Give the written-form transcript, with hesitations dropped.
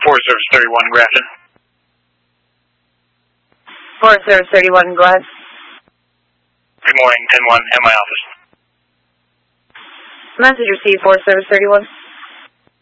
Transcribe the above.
Forest Service 31, Grafton. Forest Service 31, go ahead. Good morning, 10-1 at my office. Message received, Forest Service 31.